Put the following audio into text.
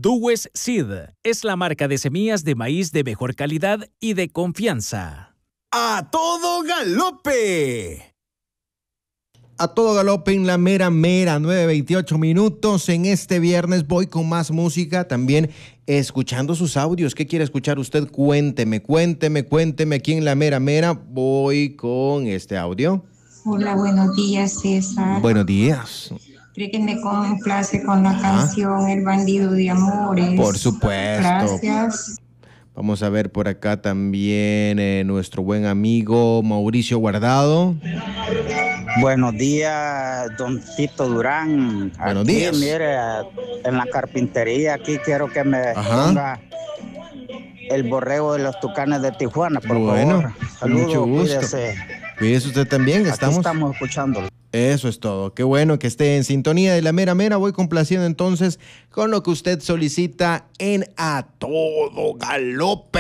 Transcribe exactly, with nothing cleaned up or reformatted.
Dues Seed es la marca de semillas de maíz de mejor calidad y de confianza. ¡A todo galope! A todo galope en la mera mera, nueve veintiocho minutos. En este viernes voy con más música, también escuchando sus audios. ¿Qué quiere escuchar usted? Cuénteme, cuénteme, cuénteme. Aquí en la mera mera voy con este audio. Hola, buenos días, César. Buenos días. Creo que me complace con la Ajá. canción El Bandido de Amores. Por supuesto. Gracias. Vamos a ver por acá también eh, nuestro buen amigo Mauricio Guardado. Buenos días, don Tito Durán. Buenos aquí, días. Mire, en la carpintería, aquí quiero que me Ajá. ponga el borrego de los Tucanes de Tijuana, por bueno, favor. Saludos, mucho gusto. Cuídese. Cuídese usted también. Estamos, aquí estamos escuchándolo. Eso es todo. Qué bueno que esté en sintonía de la mera mera. Voy complaciendo entonces con lo que usted solicita en A Todo Galope.